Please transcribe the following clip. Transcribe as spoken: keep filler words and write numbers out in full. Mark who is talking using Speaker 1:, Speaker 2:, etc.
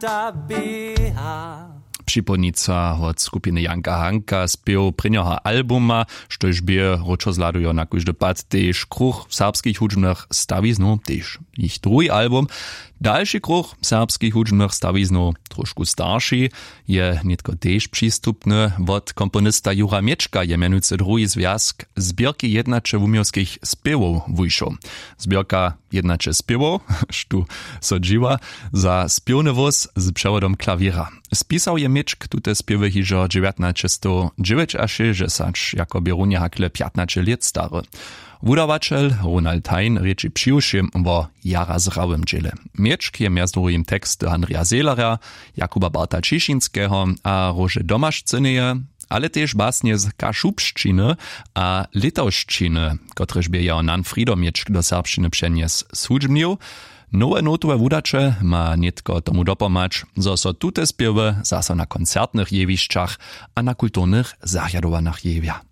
Speaker 1: ta beha.
Speaker 2: Przypomnica od skupiny Janka Hanka spiew prynjoha albuma, štož bie ročo zladujo na kóždy pad tež kruch serbskich hudžbnych stawiznów, tež ich drugi album. Dalszy kruch serbskich hudžbnych stawiznów, trošku starszy, je nitko tež przystupny od komponista Jura Mieczka, je mianujcy drugi związk zbierki jednacze umiowskich spiewów wujszą. Zbierka jednacze spiewów, sztu so dziwa, za spiewny wóz z przewodom klawiera. Spisał je Mieczk tute spiewy hižo dziewiętnaście sześćdziesiąt, jako bierunie hakle piętnaście lat stary. Wudawačel Ronald Hein reči přiušim o jara zrawym dziele. Mieczk je miast drugim teksty Andrija Seelera, Jakuba Barta Cieszyńskiego a Rože Domašcyneje, ale też basnie z kaszubszczyny a litauszczyny, kotreż bie ja nan Frido Mieczk do serbszczyny przenies z hudžbniu. Nowe notowe wudacze ma nitko tomu dopomać, zo so tute spiewy zaso na koncertnych jewiszczach a na kulturnych zahjadowanach jewia.